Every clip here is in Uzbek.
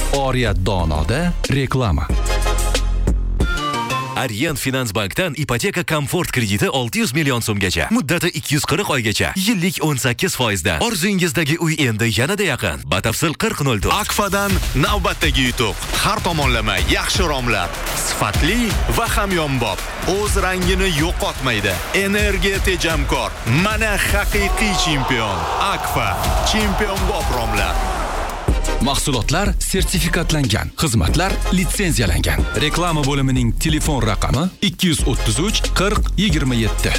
Oriyat Donoda reklama. Arient Finansbankdan ipoteka komfort krediti 600 million so'mgacha. Muddati 240 oygacha. Yillik 18% da. Orzungizdagi uy endi yanada yaqin. Batafsil 4004. Akfadan navbatdagi yutuq. Har tomonlama yaxshi romlar. Sifatli va hamyonbop. O'z rangini yo'qotmaydi. Energiya tejamkor. Mana haqiqiy chempion. Akfa. Chempionbop romlar. Mahsulotlar sertifikatlangan, xizmatlar litsenziyalangan. Reklama bo'limining telefon raqami 233 40 27.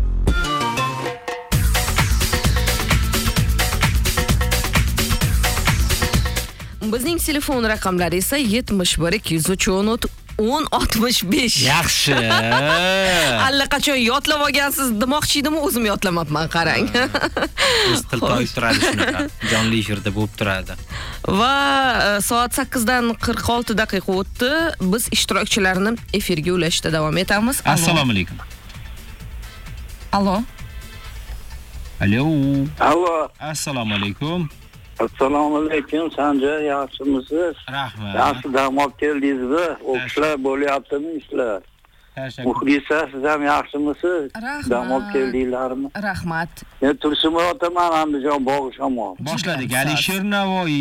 Bizning telefon raqamlari esa 71 203 1065. Yaxshi. Allaqachon yodlab olgansiz demoqchi-edimmi, o'zim yodlamabman, qarang. Biz til toyib turadi shunaqa. Jonli efirda bo'lib turadi. Va soat 8dan 46 daqiqa o'tdi. Biz ishtirokchilarni efirga ulashda davom etamiz. Assalomu alaykum. Allo. Allo. Allo. Assalomu alaykum. Assalomu alaykum, Sanjay, yaxshimisiz? Rahmat. Yaxshi dam olib keldingizmi? O'qishlar bo'lyaptimi ishlar? Tashakkur. Muxlisa, siz ham yaxshimisiz? Rahmat. Dam olib keldinglarmi? Rahmat. Men Tursunboy otaman, Andijon bog'i shamol. Boshladik. Alisher Navoiy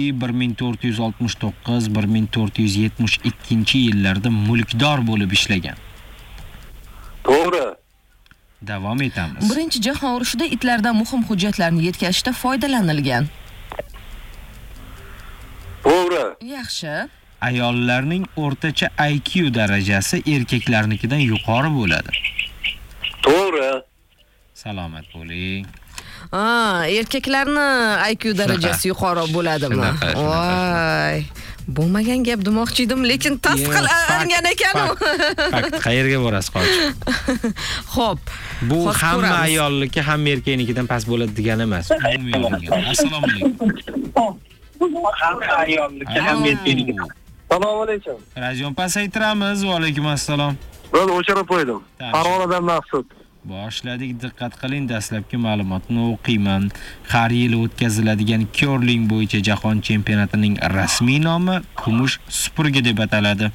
1469-1472 yillarda mulkdor bo'lib ishlagan. To'g'ri. Davom etamiz. Birinchi jahon urushida itlardan muhim hujjatlarni yetkazishda foydalanilgan. To'g'ri. Yaxshi. Ayollarning o'rtacha IQ darajasi erkaklarnikidan yuqori bo'ladi. To'g'ri. Salomat bo'ling. Erkaklarni IQ darajasi yuqori bo'ladimi? Shunaqa. Voy. Bo'lmagan gap demoqchi edim, lekin tasdiqlangan ekan u. Fakt qayerga borasiz qochib? Xo'p. Bu Hozir hamma ko'ramiz. ayolniki, hamma erkaknikidan past bo'ladi degani emas. Umumiy olganda. Assalomu alaykum. Assalomu alaykum. Radio pasaytiramiz. Va alaykum assalom. Men o'chirib qo'ydim. Farg'onadan Maqsud. Boshladik. Diqqat qiling, dastlabki ma'lumotni o'qiyman. Har yili o'tkaziladigan curling bo'yicha jahon chempionatining rasmiy nomi kumush supurgi deb ataladi.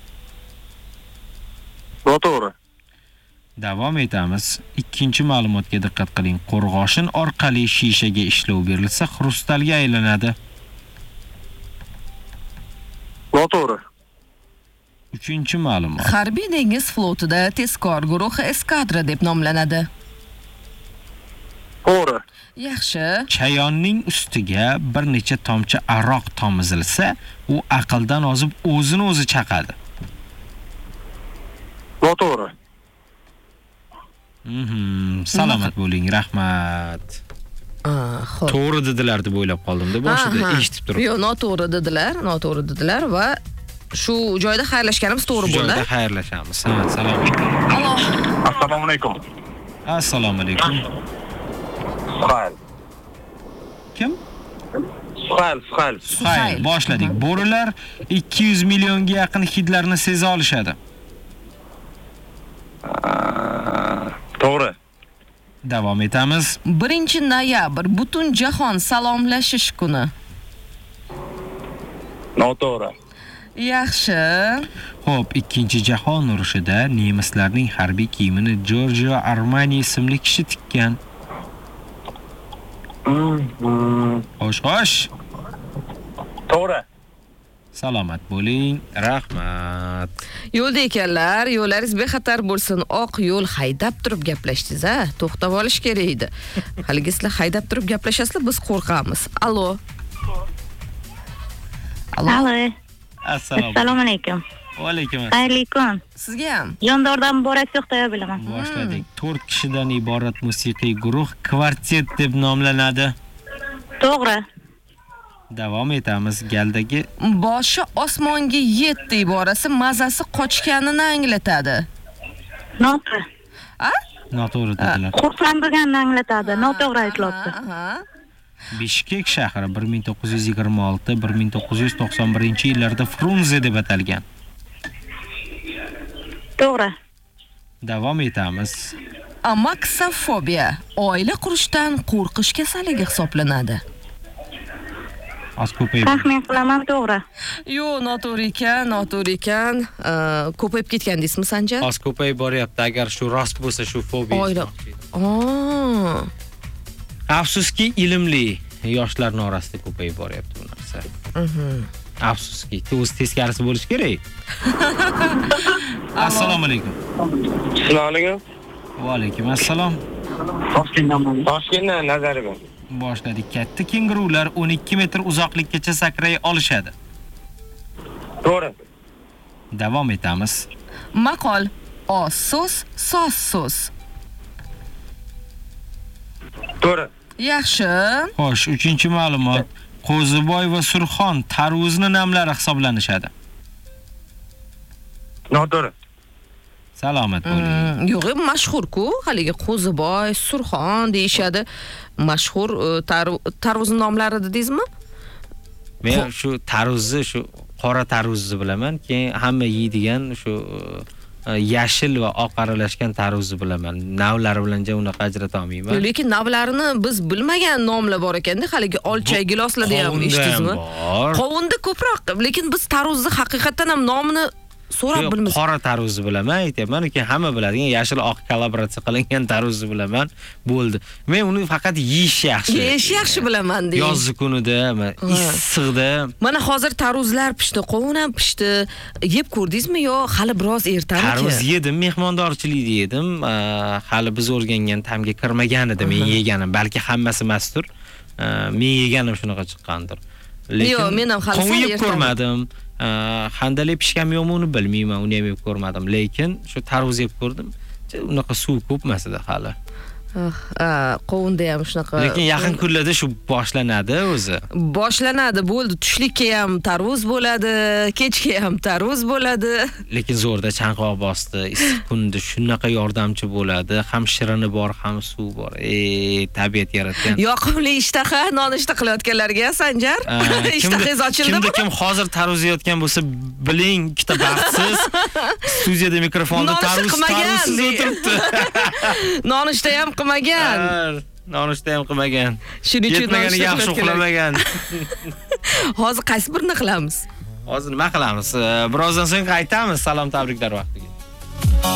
To'g'ri. Davom etamiz. Ikkinchi ma'lumotga diqqat qiling. Qo'rg'oshin orqali shishaga ishlov berilsa, xrustalga aylanadi. To'g'ri. Uchinchi ma'lumot. Harbiy dengiz flotida tezkor guruhi eskadra deb nomlanadi. To'g'ri. Yaxshi. Chayonning ustiga bir necha tomchi aroq tomizilsa, u aqldan ozib o'zini o'zi chaqadi. To'g'ri. Salomat bo'ling, rahmat. Xo'p. To'g'ri dedilar deb o'ylab qoldim-da boshida eshitib turib. Yo'q, noto'g'ri dedilar va shu joyda xayrlashganimiz to'g'ri bo'ldi. Joyda xayrlashamiz. Assalomu alaykum. Allo. Assalomu alaykum. Assalomu alaykum. Suhayl. Kim? Suhayl. Suhayl. Boshladik. Bo'rilar 200 millionga yaqin hidlarni seza olishadi. To'g'ri. Davom etamiz. 1-noyabr butun jahon salomlashish kuni. Noto'g'ri. Yaxshi. Xo'p, Ikkinchi jahon urushida nemislarning harbiy kiyimini Giorgio Armani ismli kishi tikkan. Xo'sh. To'g'ri. Salomat bo'ling. Rahmat. Yo'lda ekanlar, yo'llaringiz bexatar bo'lsin. Oq yo'l haydab turib gaplashdingiz, a? To'xtab olish kerak edi. Haligi sizlar haydab turib gaplashasizlar, biz qo'rqamiz. Allo. Allo. Assalomu alaykum. Va alaykum assalom. Xayrli kun. Sizga ham. Yondordan Borak to'xtaya bilaman. Boshladik. 4 kishidan iborat musiqiy guruh kvartet deb nomlanadi. To'g'ri. Davom etamiz. Galdagi Boshi osmonga yetdi iborasi mazasi qochganini anglatadi. Noto'g'ri. noto'g'ri dedilar. Xursandligini anglatadi. Noto'g'ri aytilibdi. Bishkek shahri 1926-1991 yillarda Frunze deb atalgan. To'g'ri. Davom etamiz. Amaksofobiya oila qurishdan qo'rqish kasalligi hisoblanadi. Hozir ko'payib. Taxmin qilaman, to'g'ri. Yo'q, noto'g'ri ekan. Ko'payib ketgan deysizmi, Sanjar? Hozir ko'payib boryapti. Agar shu rost bo'lsa, shu fobiya. Oila. Afsuski, ilmli yoshlarning orasida ko'payib boryapti bu narsa. Afsuski, o'zi teskarisi bo'lish kerak. Assalomu alaykum. Assalomu alaykum. Va alaykum assalom. Toshkentdan Nazarov. Boshladik. Katta kengurular 12 metr uzoqlikkacha sakray olishadi. To'g'ri. Davom etamiz. Maqol: oz so'z, soz so'z. To'g'ri. Yaxshi. Xo'sh, 3-ma'lumot. Qo'ziboy va Surxon tarvuzni namlari hisoblanishadi. Noto'g'ri. Salomat bo'ling. Yo'q, mashhur-ku. Haligi Qo'ziboy, Surxon deyshadi. Mashhur tarvuz nomlari dedingizmi? Men shu tarvuzni, shu qora tarvuzni bilaman. Keyin hamma yeydigan shu yashil va oq aralashgan tarvuzni bilaman. Navlari bilan unaqa ajrata olmayman. Lekin navlarini biz bilmagan nomlar bor ekanda. Haligi olchay giloslarda ham eshitdingizmi? Qovunda ko'proq, lekin biz tarvuzni haqiqatan ham nomini so'rab bilamiz. Qora tarvuzni bilaman, aytayman, lekin hamma biladigan yashil oq kollaboratsiya qilingan tarvuzni bilaman. Bo'ldi. Men uni faqat yeyish yaxshi. Yeyish yaxshi bilaman deydi. Yozgi kunida, issiqda. Mana hozir tarvuzlar pishdi, qovun ham pishdi. Yeb ko'rdingizmi yo hali biroz ertami? Tarvuz yedim, mehmondorchilikda yedim. Hali biz o'rgangan ta'mga kirmagan edi men yeganim. Balki hammasi emasdir. Men yeganim shunaqa chiqqandir. Lekin yo'q, men ham hali qovun yeb ertami. ko'rmadim. Handalay pishganmi yo'qmi uni bilmayman, uni ham yeb ko'rmadim, lekin shu tarvuz yeb ko'rdim. Unaqa suv ko'p emasdi hali. Qovunda ham shunaqa. Lekin yaqin kunlarda shu boshlanadi o'zi. Boshlanadi, bo'ldi. Tushlikka ham tarvuz bo'ladi, kechga ham tarvuz bo'ladi. Lekin zo'rda chanqoq bosdi. Issiq kunda shunaqa yordamchi bo'ladi. Ham shirini bor, ham suv bor. Tabiat yaratgan. Yoqimli ishtaha nonushta qilayotganlarga, Sanjar. Ishtahangiz ochildimi? Kim hozir tarvuz yeyotgan bo'lsa, biling, ikkita baxtsiz studiyada mikrofonda tarvuzsiz o'tiribdi. Nonushta ham qilmagan. Nonushta ham qilmagan. Shuning uchun yetmagani yaxshi uxlamagan. Hozir qaysi birini qilamiz? Hozir nima qilamiz? Birozdan so'ng qaytamiz. Salom, tabriklar vaqtiga.